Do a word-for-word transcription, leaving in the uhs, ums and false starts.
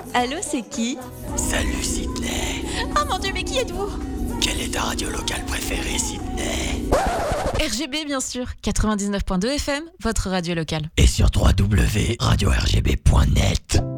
Allô, c'est qui? Salut Sydney. Oh mon Dieu, mais qui êtes-vous? Quelle est ta radio locale préférée, Sydney? R G B, bien sûr. quatre-vingt-dix-neuf point deux F M, votre radio locale. Et sur w w w point radio r g b point net.